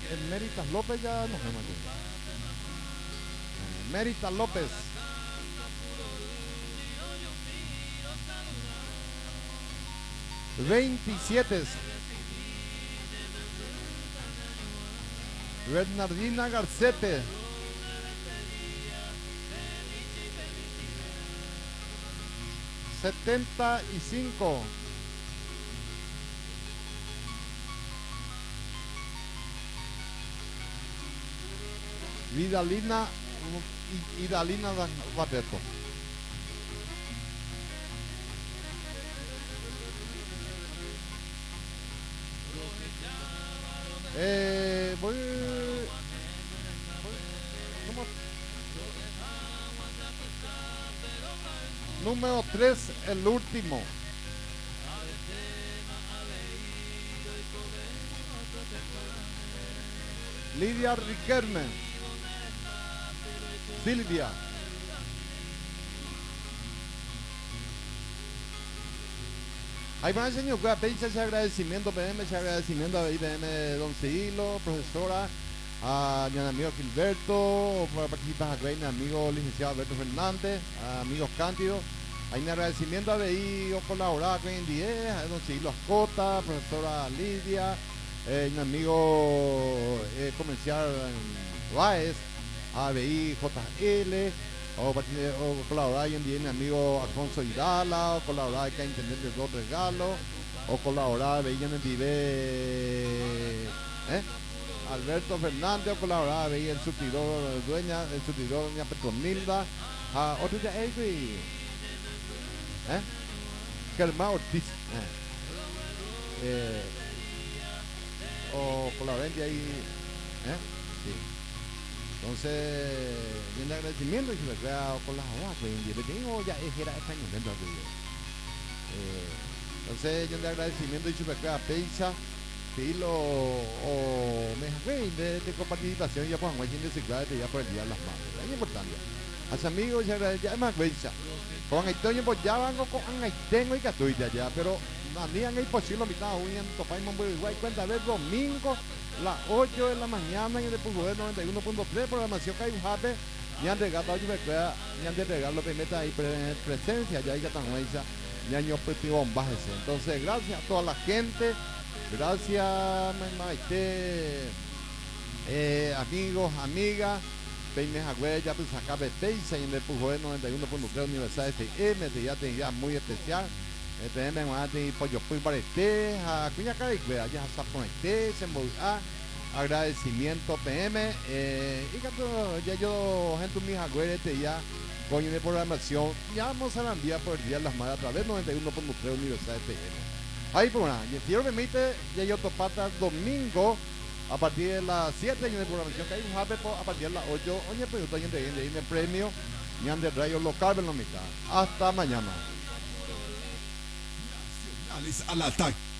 Méritas López ya no me acuerdo. Méritas López. ...27... Bernardina Garcete... ...75... Vidalina... Idalina Barreto. Voy... ¿Cómo? Número 3, el último. Lidia Riquelme. Silvia. Ahí van a señor que apenas ese agradecimiento, PM, ese agradecimiento a IBM Don Siglo, profesora, a mi amigo Gilberto, por participar a mi amigo licenciado Alberto Fernández, a amigos Cándido. Hay un agradecimiento a BI o colaborar con el 10, a Don Siglo Ascota, profesora Lidia, un amigo comercial Baez, a BI JL. O colaborar hoy en día mi amigo Alfonso Hidala, o colaborar con el intendente Dos Regalos, o colaborar veía en el Vive Alberto Fernández, o colaborar veía el surtidor doña Petronilda, otro ya es Germán Ortiz, o colaborar ahí, sí. Entonces, en el agradecimiento y se me crea con las aguas, pues tengo ya era español dentro de entonces, yo en el agradecimiento y se me crea pecha, filo o me de coparticipación ya pues en de ya por el día de las madres, es importante. A sus amigos ya más pecha. Con el toño pues ya van con tengo y que estoy ya, pero a mí han imposible mitad hoy en Topaimon Uruguay cuenta ver domingo las 8 de la mañana en el Pulgover 91.3 programación que hay un jape y han regalado yo me crea y han de regalo que meta ahí presencia ya hay que tan huecha y año bombaje. Entonces gracias a toda la gente, gracias amigos, amigas, Peime Jagüey, ya pues acá de Peisa y en el Pulgover 91.3 Universidad FM, ya te ya muy especial. PM Mati Pollo Puy Barete, a Cuña Cariclea, ya está conecté, se movió. Agradecimiento PM, y cuando ya yo, gente mis agüerete ya, coño de programación, ya vamos a la enviar por el día de las madres a través de 91.3 Universidad FM. Ahí por una, y si permite, ya yo topata domingo a partir de las 7 de programación que hay un jape a partir de las 8, oye, pues yo estoy en el premio, y ande radio local, en la mitad. Hasta mañana. Al ataque.